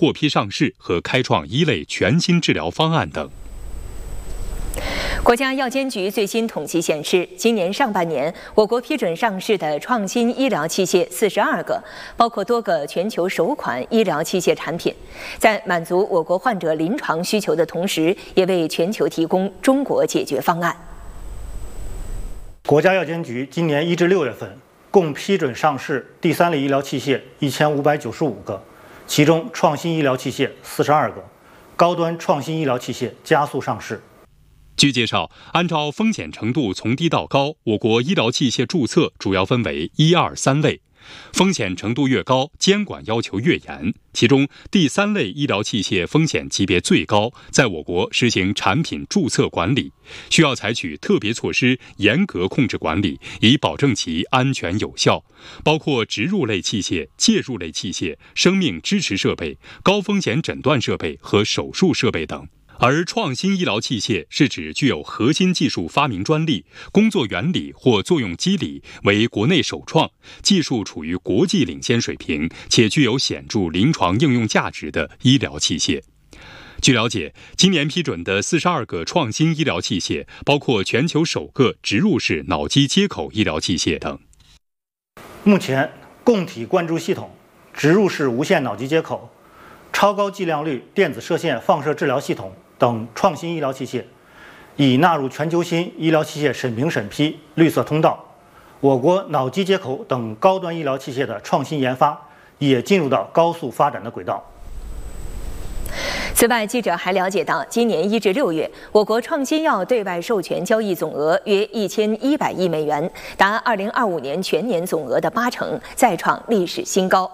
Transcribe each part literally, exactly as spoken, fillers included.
获批上市和开创一类全新治疗方案等。 国家药监局最新统计显示，今年上半年，我国批准上市的创新医疗器械四十二个，包括多个全球首款医疗器械产品，在满足我国患者临床需求的同时，也为全球提供中国解决方案。 国家药监局今年一至六月份，共批准上市第三类医疗器械一千五百九十五个，其中创新医疗器械四十二个，高端创新医疗器械加速上市。 据介绍，按照风险程度从低到高，我国医疗器械注册主要分为一、二、三类。风险程度越高，监管要求越严。其中，第三类医疗器械风险级别最高，在我国实行产品注册管理，需要采取特别措施，严格控制管理，以保证其安全有效。包括植入类器械、介入类器械、生命支持设备、高风险诊断设备和手术设备等。而创新医疗器械是指具有核心技术发明专利、工作原理或作用机理为国内首创、技术处于国际领先水平且具有显著临床应用价值的医疗器械。据了解，今年批准的四十二个创新医疗器械，包括全球首个植入式脑机接口医疗器械等。 目前，供体灌注系统、植入式无线脑机接口、超高剂量率电子射线放射治疗系统等创新医疗器械已纳入全球新医疗器械审评审批绿色通道，我国脑机接口等高端医疗器械的创新研发也进入到高速发展的轨道。 此外，记者还了解到，今年一至六月，我国创新药对外授权交易总额约一千一百亿美元，达二零二五年全年总额的八成，再创历史新高。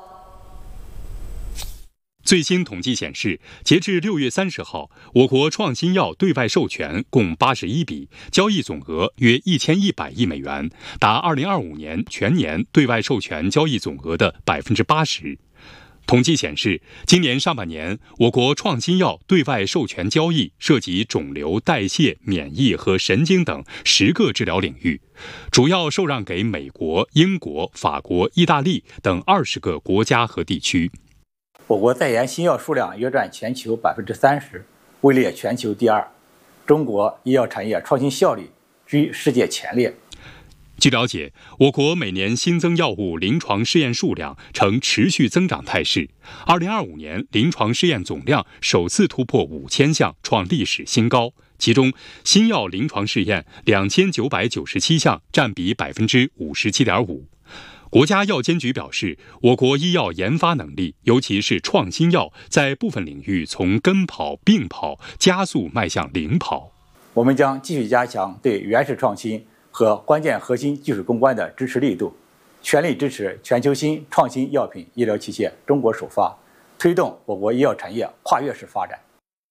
最新统计显示，截至六月三十号，我国创新药对外授权共八十一笔，交易总额约一千一百亿美元，达二零二五年全年对外授权交易总额的百分之八十。统计显示，今年上半年，我国创新药对外授权交易涉及肿瘤、代谢、免疫和神经等十个治疗领域，主要受让给美国、英国、法国、意大利等二十个国家和地区。 我国在研新药数量约占全球百分之三十，位列全球第二。中国医药产业创新效率居世界前列。 据了解，我国每年新增药物临床试验数量呈持续增长态势。二零二五年临床试验总量首次突破五千项，创历史新高。其中，新药临床试验两千九百九十七项，占比百分之五十七点五。国家药监局表示，我国医药研发能力，尤其是创新药，在部分领域从跟跑、并跑加速迈向领跑。 我们将继续加强对原始创新和关键核心技术攻关的支持力度，全力支持全球新创新药品医疗器械中国首发，推动我国医药产业跨越式发展。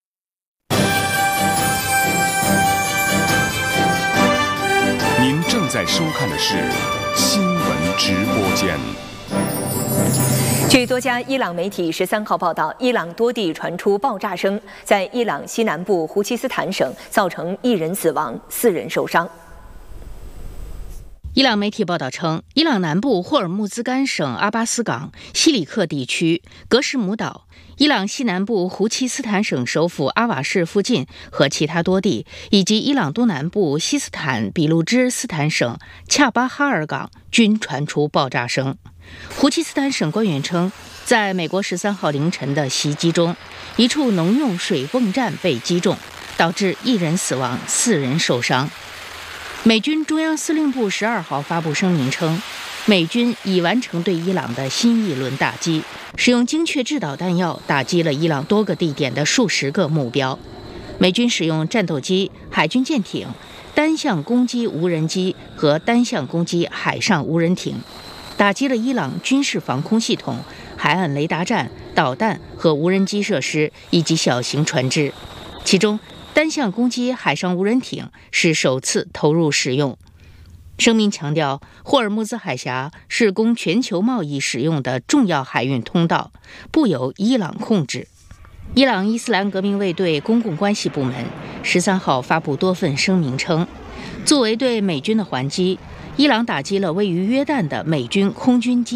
您正在收看的是新闻直播间。 据多家伊朗媒体十三号报道，伊朗多地传出爆炸声，在伊朗西南部胡齐斯坦省造成一人死亡，四人受伤。 伊朗媒体报道称，伊朗南部霍尔木兹干省阿巴斯港、西里克地区、格什姆岛、伊朗西南部胡齐斯坦省首府阿瓦市附近和其他多地，以及伊朗东南部西斯坦比路支斯坦省恰巴哈尔港均传出爆炸声。胡齐斯坦省官员称，在美国十三号凌晨的袭击中，一处农用水泵站被击中，导致一人死亡，四人受伤。美军中央司令部十二号发布声明称，美军已完成对伊朗的新一轮打击，使用精确制导弹药打击了伊朗多个地点的数十个目标。美军使用战斗机、海军舰艇、单向攻击无人机和单向攻击海上无人艇，打击了伊朗军事防空系统、海岸雷达站、导弹和无人机设施以及小型船只，其中单向攻击海上无人艇是首次投入使用。声明强调，霍尔木兹海峡是供全球贸易使用的重要海运通道，不由伊朗控制。伊朗伊斯兰革命卫队公共关系部门十三号发布多份声明称，作为对美军的还击，伊朗打击了位于约旦的美军空军基地，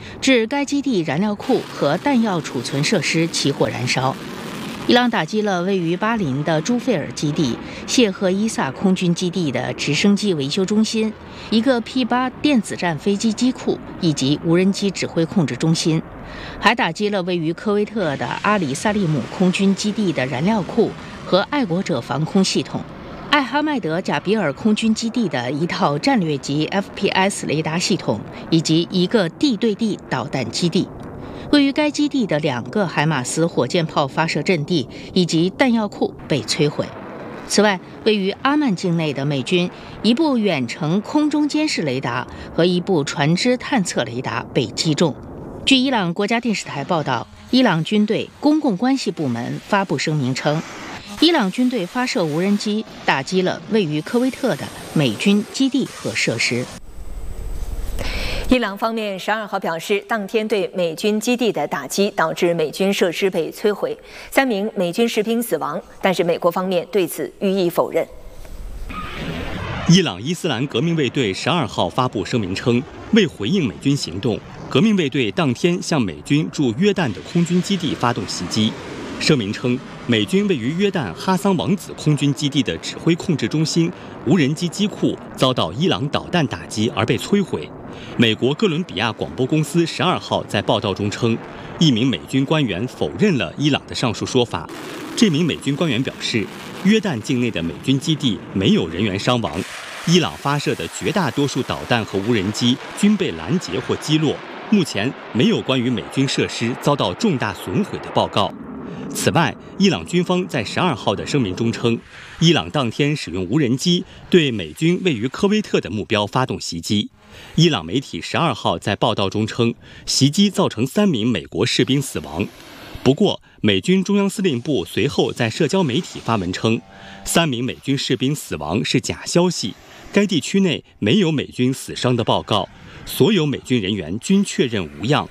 致该基地燃料库和弹药储存设施起火燃烧。伊朗打击了位于巴林的朱费尔基地、谢赫伊萨空军基地的直升机维修中心、一个 P 八 电子战飞机机库以及无人机指挥控制中心，还打击了位于科威特的阿里萨利姆空军基地的燃料库和爱国者防空系统、艾哈迈德贾比尔空军基地的一套战略级 F P S 雷达系统，以及一个地对地导弹基地。位于该基地的两个海马斯火箭炮发射阵地以及弹药库被摧毁。此外，位于阿曼境内的美军一部远程空中监视雷达和一部船只探测雷达被击中。据伊朗国家电视台报道，伊朗军队公共关系部门发布声明称，伊朗军队发射无人机打击了位于科威特的美军基地和设施。 伊朗方面十二号表示，当天对美军基地的打击导致美军设施被摧毁，三名美军士兵死亡，但是美国方面对此予以否认。 伊朗伊斯兰革命卫队十二号发布声明称，为回应美军行动，革命卫队当天向美军驻约旦的空军基地发动袭击。声明称，美军位于约旦哈桑王子空军基地的指挥控制中心、无人机机库遭到伊朗导弹打击而被摧毁。美国哥伦比亚广播公司十二号在报道中称，一名美军官员否认了伊朗的上述说法。这名美军官员表示，约旦境内的美军基地没有人员伤亡，伊朗发射的绝大多数导弹和无人机均被拦截或击落，目前没有关于美军设施遭到重大损毁的报告。此外，伊朗军方在十二号的声明中称，伊朗当天使用无人机对美军位于科威特的目标发动袭击。伊朗媒体十二号在报道中称，袭击造成三名美国士兵死亡。不过，美军中央司令部随后在社交媒体发文称，三名美军士兵死亡是假消息，该地区内没有美军死伤的报告，所有美军人员均确认无恙。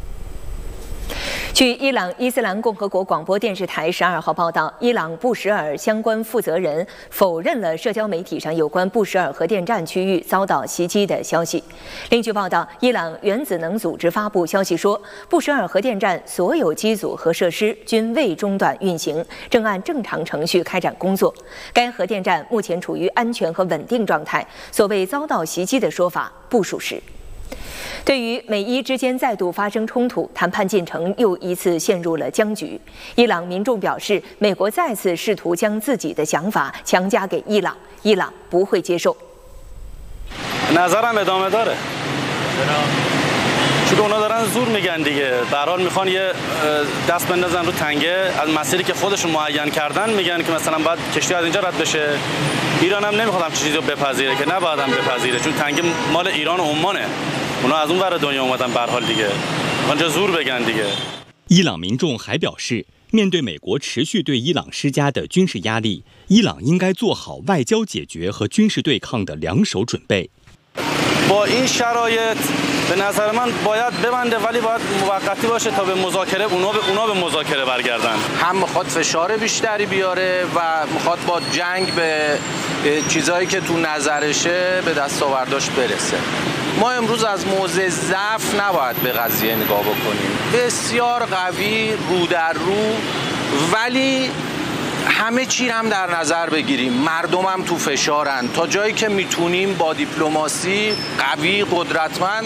据伊朗伊斯兰共和国广播电视台十二号报道，伊朗布什尔相关负责人否认了社交媒体上有关布什尔核电站区域遭到袭击的消息。另据报道，伊朗原子能组织发布消息说，布什尔核电站所有机组和设施均未中断运行，正按正常程序开展工作。该核电站目前处于安全和稳定状态，所谓遭到袭击的说法不属实。对于美伊之间再度发生冲突，谈判进程又一次陷入了僵局。伊朗民众表示，美国再次试图将自己的想法强加给伊朗，伊朗不会接受。 نظرم ادامه داره. چون اونا دارن زور میگن دیگه. به هر حال میخوان یه دست بندازن رو تنگه از مسیری که خودشون معین کردن، میگن که مثلا باید کشتی از اینجا رد بشه. ایران هم نمیخواد همچین چیزی رو بپذیره که نباید هم بپذیره، چون تنگه مال ایران و عمانه. اونا از اون ور دنیا اومدن به هر حال دیگه. اونجا زور بگن دیگه. 伊朗民众还表示，面对美国持续对伊朗施加的军事压力，伊朗应该做好外交解决和军事对抗的两手准备。 با این شرایط به نظر من باید ببنده، ولی باید موقتی باشه تا به مذاکره اونا به اونا به مذاکره برگردن. هم میخواد فشار بیشتری بیاره و میخواد با جنگ به چیزایی که تو نظرشه به دستاورداش برسه. ما امروز از موضع ضعف نباید به قضیه نگاه بکنیم. بسیار قوی، رو در رو، ولی همه چی هم در نظر بگیریم. مردم هم تو فشارن. تا جایی که میتونیم با دیپلماسی قوی، قدرتمند。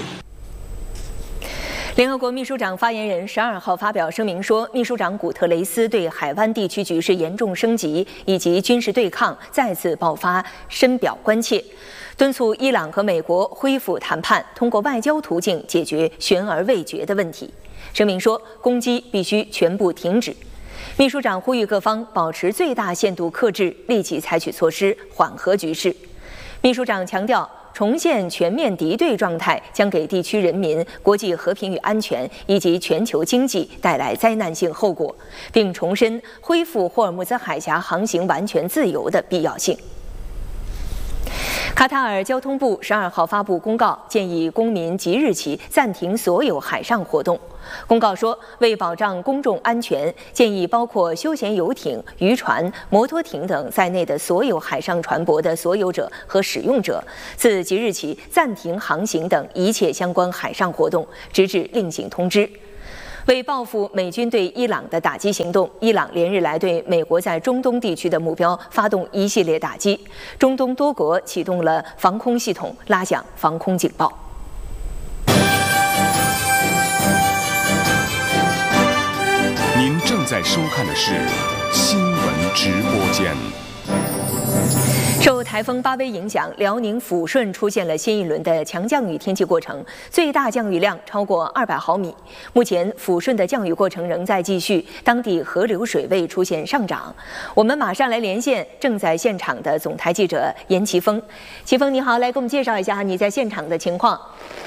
联合国秘书长发言人十二号发表声明说，秘书长古特雷斯对海湾地区局势严重升级以及军事对抗再次爆发深表关切，敦促伊朗和美国恢复谈判，通过外交途径解决悬而未决的问题。声明说，攻击必须全部停止。秘书长呼吁各方保持最大限度克制，立即采取措施缓和局势。秘书长强调，重现全面敌对状态将给地区人民、国际和平与安全以及全球经济带来灾难性后果，并重申恢复霍尔木兹海峡航行完全自由的必要性。 卡塔尔交通部十二号发布公告，建议公民即日起暂停所有海上活动。公告说，为保障公众安全，建议包括休闲游艇、渔船、摩托艇等在内的所有海上船舶的所有者和使用者，自即日起暂停航行等一切相关海上活动，直至另行通知。为报复美军对伊朗的打击行动，伊朗连日来对美国在中东地区的目标发动一系列打击，中东多国启动了防空系统，拉响防空警报。 您正在收看的是新闻直播间。 受台风巴威影响，辽宁抚顺出现了新一轮的强降雨天气过程，最大降雨量超过二百毫米。目前抚顺的降雨过程仍在继续，当地河流水位出现上涨。我们马上来连线正在现场的总台记者严奇峰。奇峰你好，来给我们介绍一下你在现场的情况。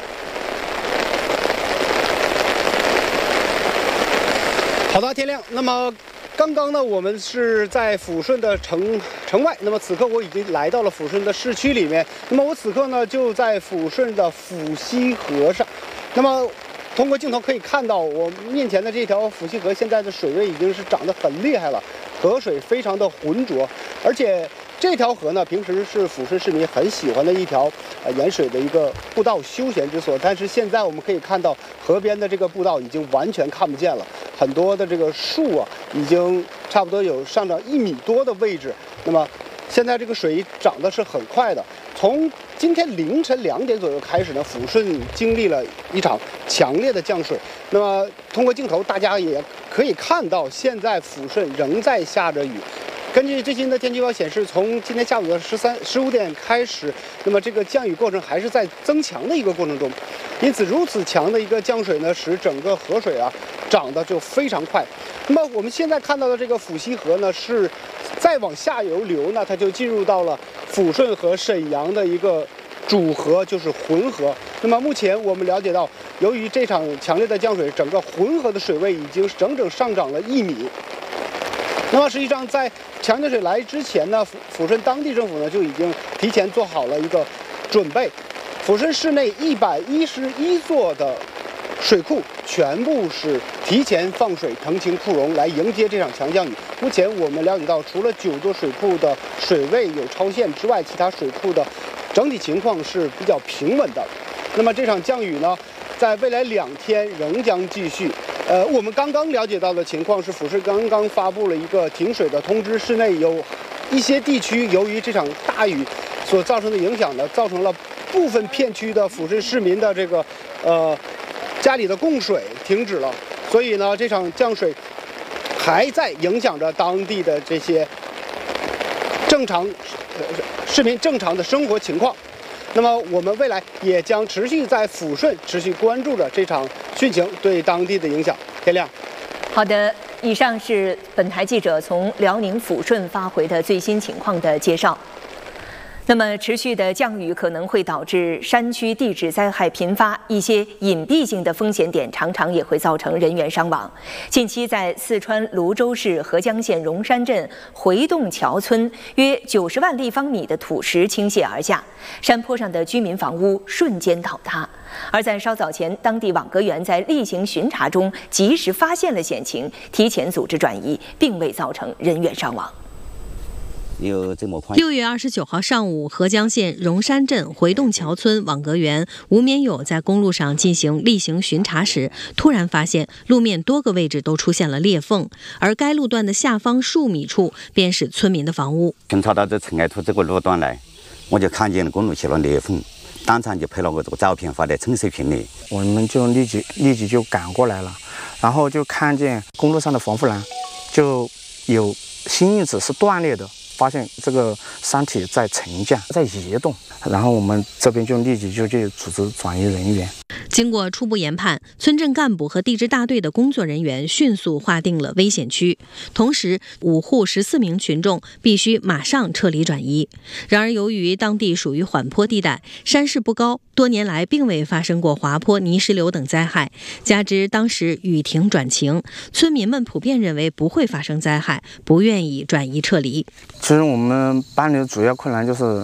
好的，天亮。那么刚刚呢，我们是在抚顺的城城外。那么此刻我已经来到了抚顺的市区里面。那么我此刻呢就在抚顺的抚溪河上。那么通过镜头可以看到，我面前的这条抚溪河现在的水位已经是涨得很厉害了，河水非常的浑浊，而且这条河呢，平时是抚顺市民很喜欢的一条呃沿水的一个步道休闲之所。但是现在我们可以看到，河边的这个步道已经完全看不见了，很多的这个树啊，已经差不多有上涨一米多的位置。那么现在这个水涨的是很快的。从今天凌晨两点左右开始呢，抚顺经历了一场强烈的降水。那么通过镜头，大家也可以看到，现在抚顺仍在下着雨。根据最新的天气预报显示，从今天下午的十三十五点开始，那么这个降雨过程还是在增强的一个过程中，因此如此强的一个降水呢，使整个河水啊涨得就非常快。那么我们现在看到的这个抚溪河呢，是再往下游流呢，它就进入到了抚顺和沈阳的一个主河，就是浑河。那么目前我们了解到，由于这场强烈的降水，整个浑河的水位已经整整上涨了一米。那么实际上，在强降水来之前呢，抚抚顺当地政府呢就已经提前做好了一个准备。抚顺市内一百一十一座的水库全部是提前放水腾清库容，来迎接这场强降雨。目前我们了解到，除了九座水库的水位有超限之外，其他水库的整体情况是比较平稳的。那么这场降雨呢，在未来两天仍将继续。呃，我们刚刚了解到的情况是，抚顺刚刚发布了一个停水的通知，市内有一些地区由于这场大雨所造成的影响呢，造成了部分片区的抚顺市民的这个呃家里的供水停止了，所以呢，这场降水还在影响着当地的这些正常呃市民正常的生活情况。那么我们未来也将持续在抚顺持续关注着这场汛情对当地的影响。天亮。 好的，以上是本台记者从辽宁抚顺发回的最新情况的介绍。那么，持续的降雨可能会导致山区地质灾害频发，一些隐蔽性的风险点常常也会造成人员伤亡。近期，在四川泸州市合江县荣山镇回洞桥村，约九十万立方米的土石倾泻而下，山坡上的居民房屋瞬间倒塌。而在稍早前，当地网格员在例行巡查中及时发现了险情，提前组织转移，并未造成人员伤亡。 有这么宽。六月二十九号上午，合江县荣山镇回洞桥村网格员吴绵友在公路上进行例行巡查时，突然发现路面多个位置都出现了裂缝，而该路段的下方数米处便是村民的房屋。 巡查到这陈爱图这个路段来，我就看见了公路起了裂缝，当场就拍了我这个照片发在陈视频里。 我们就立即立即就赶过来了，然后就看见公路上的防护栏就有新印子是断裂的。发现这个山体在沉降，在移动，然后我们这边就立即就去组织转移人员。 经过初步研判，村镇干部和地质大队的工作人员迅速划定了危险区，同时五户十四名群众必须马上撤离转移。然而，由于当地属于缓坡地带，山势不高，多年来并未发生过滑坡、泥石流等灾害，加之当时雨停转晴，村民们普遍认为不会发生灾害，不愿意转移撤离。 其实我们班里的主要困难就是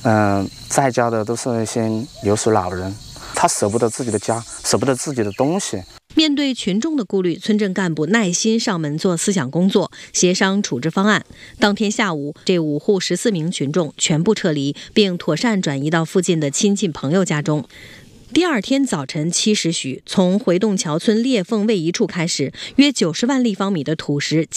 嗯、呃，在家的都是一些留守老人，他舍不得自己的家，舍不得自己的东西。 面对群众的顾虑，村镇干部耐心上门做思想工作，协商处置方案。当天下午，这五户十四名群众全部撤离，并妥善转移到附近的亲戚朋友家中。第二天早晨七时许，从回洞桥村裂缝位移处开始，约九十万立方米的土石